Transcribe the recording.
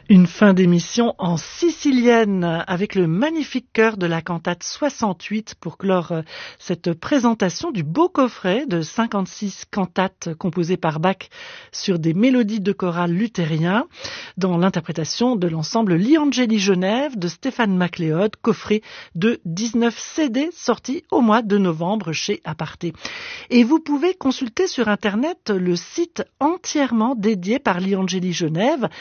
Une fin d'émission en sicilienne avec le magnifique chœur de la cantate 68 pour clore cette présentation du beau coffret de 56 cantates composées par Bach sur des mélodies de chorale luthérien dans l'interprétation de l'ensemble Gli Angeli Genève de Stéphane MacLeod, coffret de 19 CD sortis au mois de novembre chez Aparté. Et vous pouvez consulter sur internet le site entièrement dédié par Gli Angeli Genève